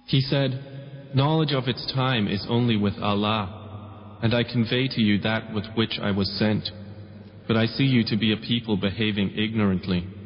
He said, knowledge of its time is only with Allah, and I convey to you that with which I was sent. But I see you to be a people behaving ignorantly.